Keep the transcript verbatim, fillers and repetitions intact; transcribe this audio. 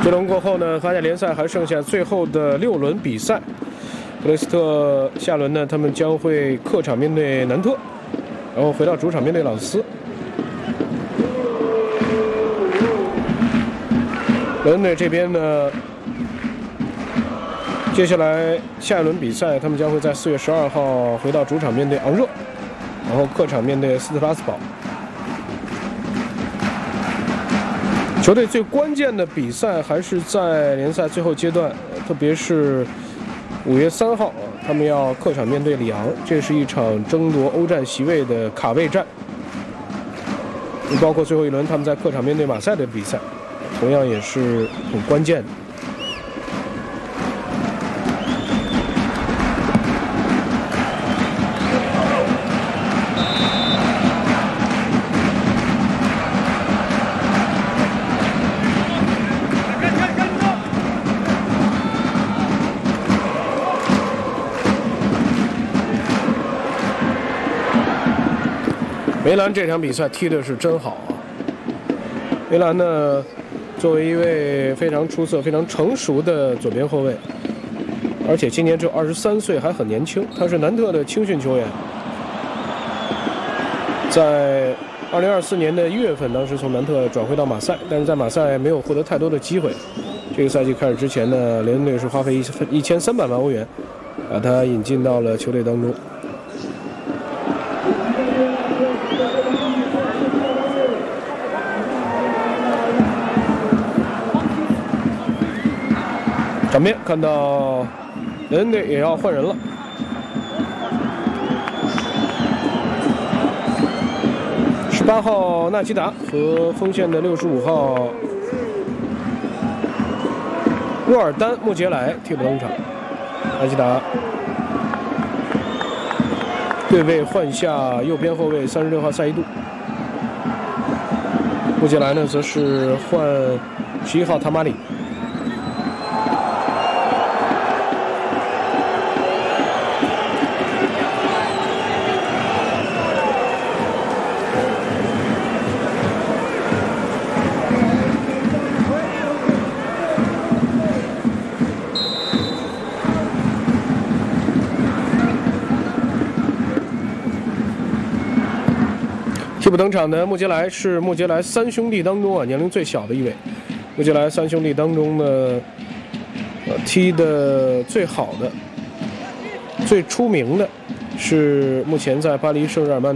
这轮过后呢，法甲联赛还剩下最后的六轮比赛。格雷斯特下轮呢，他们将会客场面对南特，然后回到主场面对朗斯。莱恩队这边呢，接下来下一轮比赛，他们将会在四月十二号回到主场面对昂热，然后客场面对斯特拉斯堡。球队最关键的比赛还是在联赛最后阶段，特别是五月三号，他们要客场面对里昂，这是一场争夺欧战席位的卡位战。包括最后一轮他们在客场面对马赛的比赛，同样也是很关键的。梅兰这场比赛踢的是真好啊！梅兰呢，作为一位非常出色、非常成熟的左边后卫，而且今年只有二十三岁，还很年轻。他是南特的青训球员，在二零二四年的一月份，当时从南特转会到马赛，但是在马赛没有获得太多的机会。这个赛季开始之前呢，联队是花费一一千三百万欧元，把他引进到了球队当中。场面看到莱恩队也要换人了，十八号纳基达和锋线的六十五号若尔丹·穆杰莱替补登场。纳基达对位换下右边后卫三十六号塞伊杜，穆杰莱呢则是换十一号塔马里。替补登场的穆杰莱是穆杰莱三兄弟当中啊年龄最小的一位。穆杰莱三兄弟当中呢，呃，踢的最好的、最出名的是目前在巴黎圣日耳曼